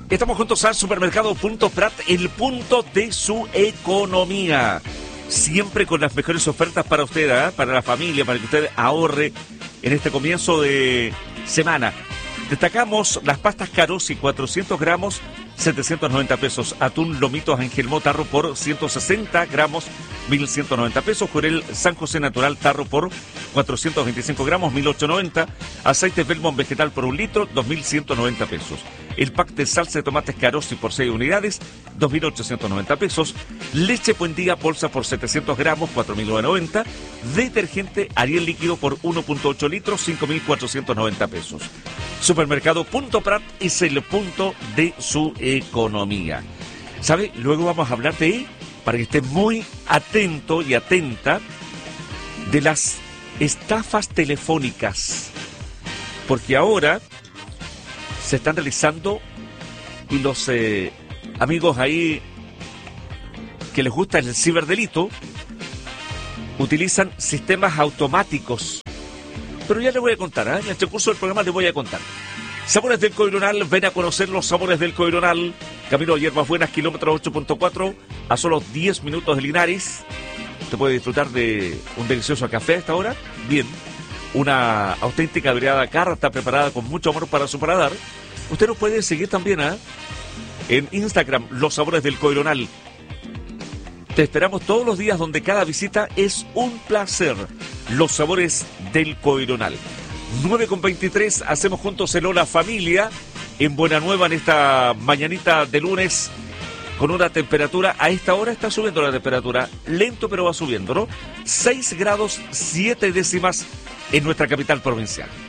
Estamos juntos al supermercado Punto Prat, el punto de su economía. Siempre con las mejores ofertas para usted, para la familia, para que usted ahorre en este comienzo de semana. Destacamos las pastas Carosi, 400 gramos, 790 pesos. Atún Lomitos Angelmó Tarro por 160 gramos, 1.190 pesos. Jurel San José Natural Tarro por 425 gramos, 1.890. Aceite Belmont Vegetal por 1 litro, 2.190 pesos. El pack de salsa de tomates Carosi por 6 unidades, 2.890 pesos. Leche Buendía bolsa por 700 gramos, 4.990. Detergente Ariel líquido por 1.8 litros, 5.490 pesos. Supermercado Punto Prat es el punto de su economía. ¿Sabe? Luego vamos a hablar para que esté muy atento y atenta, de las estafas telefónicas. Porque ahora se están realizando y los amigos ahí que les gusta el ciberdelito utilizan sistemas automáticos. Pero ya les voy a contar, en este curso del programa les voy a contar. Sabores del Coironal, ven a conocer los sabores del Coironal. Camino a Hierbas Buenas, kilómetro 8.4, a solo 10 minutos de Linares. Usted puede disfrutar de un delicioso café a esta hora. Bien, una auténtica variada carta preparada con mucho amor para su paladar. Usted nos puede seguir también en Instagram, Los Sabores del Coironal. Te esperamos todos los días, donde cada visita es un placer. Los Sabores del Coironal. 9:23, hacemos juntos el Hola Familia en Buena Nueva en esta mañanita de lunes, con una temperatura, a esta hora está subiendo la temperatura, lento pero va subiendo, ¿no? 6 grados 7 décimas en nuestra capital provincial.